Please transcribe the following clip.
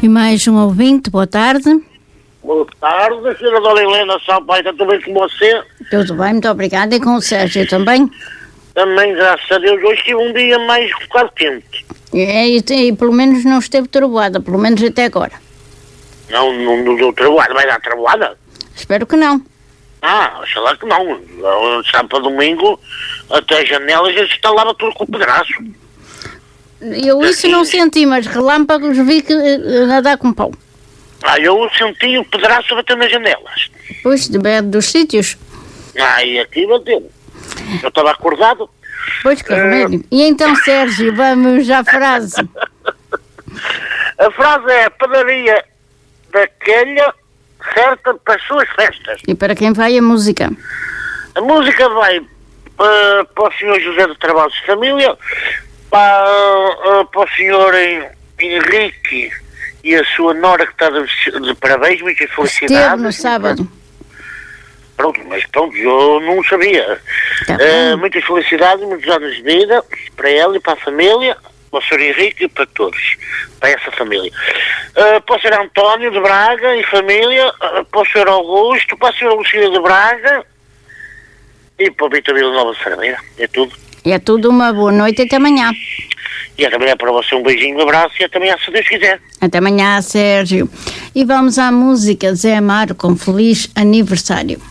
E mais um ouvinte, boa tarde. Boa tarde, senhora Dona Helena Salpaita, tudo bem com você? Tudo bem, muito obrigada. E com o Sérgio também? Também, graças a Deus, hoje tive um dia mais um bocado quente. E pelo menos não esteve trovoada, pelo menos até agora. Não deu trovoada, vai dar trovoada? Espero que não. Oxalá que não. Sábado para domingo, até as janelas já se instalava tudo com o pedaço. Eu isso não senti, mas relâmpagos vi que a dar com pau. Eu senti o pedaço bater nas janelas. Pois, dos sítios. E aqui bateu. Eu estava acordado. Pois, que remédio. E então, Sérgio, vamos à frase. A frase é: a padaria daquela certa para as suas festas. E para quem vai a música? A música vai para o Sr. José de Trabalhos de Família, para o Sr. Henrique e a sua nora, que está de parabéns, muitas felicidades. Esteve no sábado. Pronto, eu não sabia. Tá muitas felicidades, muitos anos de vida para ela e para a família, para o Sr. Henrique e para todos, para essa família. Para o Sr. António de Braga e família, para o Sr. Augusto, para a Sra. Lucília de Braga e para o Vitor Vilanova de Cerveira. É tudo. É tudo, uma boa noite e até amanhã. E até amanhã para você um beijinho, um abraço e até amanhã, se Deus quiser. Até amanhã, Sérgio. E vamos à música Zé Amaro com Feliz Aniversário.